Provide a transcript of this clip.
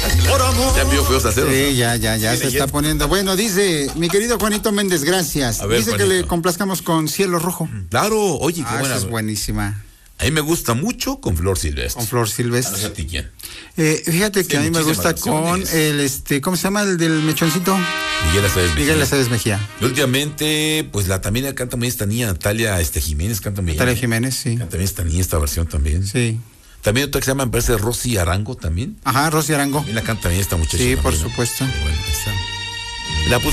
Por amor. Ya vio feos aceros. Sí, ya se está poniendo. Bueno, dice mi querido Juanito Méndez, gracias. A ver, dice Juanito, que le complazcamos con Cielo Rojo. Claro, oye, qué buena. Esa es buenísima. A mí me gusta mucho con Flor Silvestre. Con Flor No Silvestre. sé a ti quién. Fíjate que a mí me gusta con el, ¿cómo se llama el del mechoncito? Miguel Aceves Mejía. Miguel Aceves Mejía. Y últimamente, pues también canta muy esta niña, Natalia Jiménez, canta muy bien. Natalia Jiménez, sí. Canta bien esta niña, esta versión también. Sí. También otra que se llama, me parece, Rosy Arango también. Ajá, Rosy Arango. También la canta bien esta muchacha. Sí, también, por ¿no? supuesto. Bueno, ahí está. La puso